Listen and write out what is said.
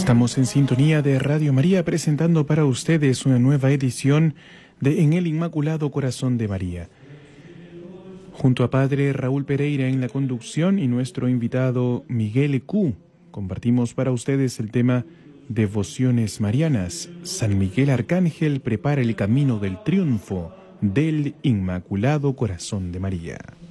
Estamos en sintonía de Radio María presentando para ustedes una nueva edición de En el Inmaculado Corazón de María. Junto a Padre Raúl Pereira en la conducción y nuestro invitado Miguel Q, compartimos para ustedes el tema Devociones Marianas. San Miguel Arcángel prepara el camino del triunfo del Inmaculado Corazón de María.